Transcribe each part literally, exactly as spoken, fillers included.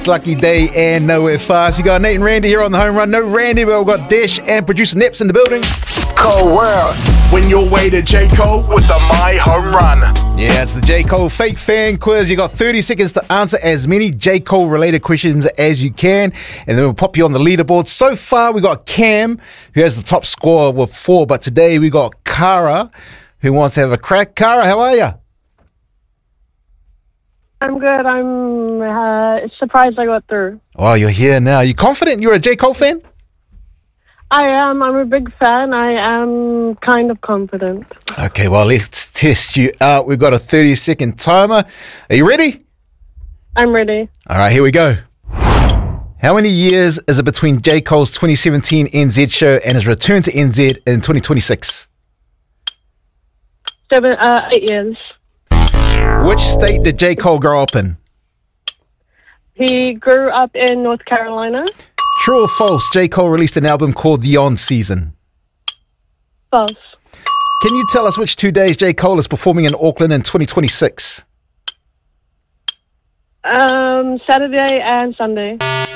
Lucky day and nowhere fast. You got Nate and Randy here on the home run. No Randy, but we've got Dash and producer Nips in the building. Cold world. Win your way to J. Cole with the My Home Run. Yeah, it's the J. Cole fake fan quiz. You got thirty seconds to answer as many J. Cole related questions as you can, and then we'll pop you on the leaderboard. So far, we got Cam, who has the top score with four, but today we got Kara, who wants to have a crack. Kara, how are you? I'm good. I'm uh, surprised I got through. Oh, you're here now. You confident you're a J. Cole fan? I am. I'm a big fan. I am kind of confident. Okay, well, let's test you out. We've got a thirty second timer. Are you ready? I'm ready. All right, here we go. How many years is it between J. Cole's twenty seventeen N Z show and his return to N Z in twenty twenty-six? Seven, uh, eight years. Which state did J. Cole grow up in? He grew up in North Carolina. True or false, J. Cole released an album called The On Season? False. Can you tell us which two days J. Cole is performing in Auckland in twenty twenty-six? Um, Saturday and Sunday.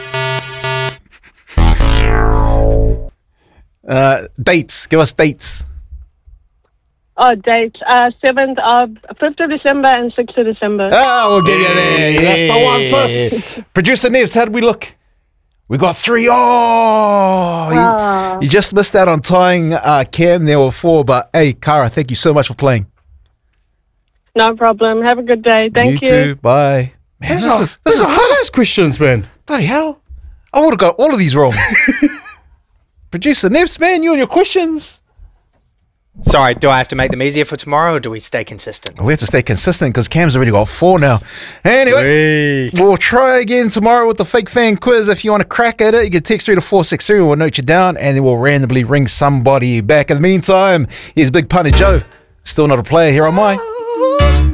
Uh, dates. Give us dates. Oh, dates. Uh, seventh of, fifth of December and sixth of December. Ah, we'll give you there. Yeah, that's the one, Yes. sis. Producer Neves, how did we look? We got three. Oh, Ah. you, you just missed out on tying uh, Cam. There were four, but hey, Kara, thank you so much for playing. No problem. Have a good day. Thank you. You too. Bye. Man, These this are, is, these this is are tough. hard questions, man. Bloody hell. I would have got all of these wrong. Producer Neves, man, you and your questions. Sorry, do I have to make them easier for tomorrow, or do we stay consistent? We have to stay consistent because Cam's already got four now. Anyway, we'll try again tomorrow with the fake fan quiz. If you want to crack at it, you can text three to four six three. We'll note you down, and then we'll randomly ring somebody back. In the meantime, here's Big Punter Joe. Still not a player here on my